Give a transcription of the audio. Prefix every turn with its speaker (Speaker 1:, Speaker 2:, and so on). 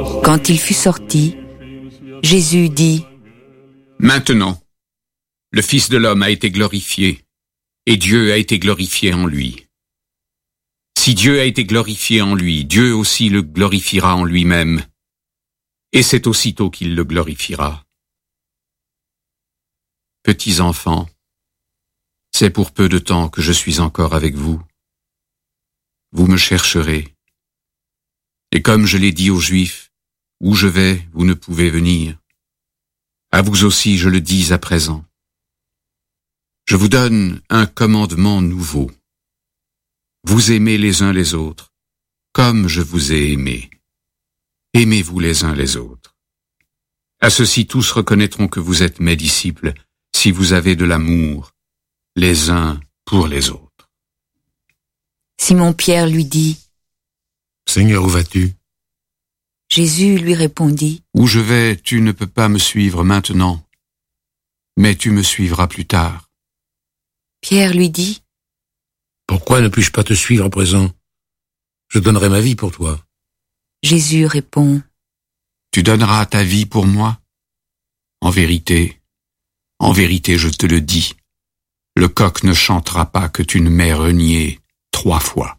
Speaker 1: Quand il fut sorti, Jésus dit :
Speaker 2: Maintenant, le Fils de l'homme a été glorifié, et Dieu a été glorifié en lui. Si Dieu a été glorifié en lui, Dieu aussi le glorifiera en lui-même, et c'est aussitôt qu'il le glorifiera. Petits enfants, c'est pour peu de temps que je suis encore avec vous. Vous me chercherez. Et comme je l'ai dit aux Juifs, où je vais, vous ne pouvez venir. À vous aussi je le dis à présent. Je vous donne un commandement nouveau. Vous aimez les uns les autres, comme je vous ai aimés. Aimez-vous les uns les autres. À ceci tous reconnaîtront que vous êtes mes disciples, si vous avez de l'amour, les uns pour les autres.
Speaker 1: Simon-Pierre lui dit :
Speaker 3: Seigneur, où vas-tu ?
Speaker 1: Jésus lui répondit :
Speaker 2: Où je vais, tu ne peux pas me suivre maintenant, mais tu me suivras plus tard.
Speaker 1: Pierre lui dit :
Speaker 3: Pourquoi ne puis-je pas te suivre à présent ? Je donnerai ma vie pour toi.
Speaker 1: Jésus répond :
Speaker 2: Tu donneras ta vie pour moi ? En vérité, je te le dis, le coq ne chantera pas que tu ne m'aies renié 3 fois.